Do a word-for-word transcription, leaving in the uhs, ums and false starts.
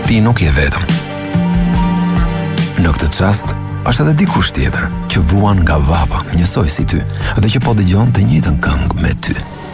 ti nuk je vetëm. Në këtë çast, është edhe dikush tjetër që vuan nga vapa, njësoj si ty, dhe që po dëgjon të njëjtën këngë me ty.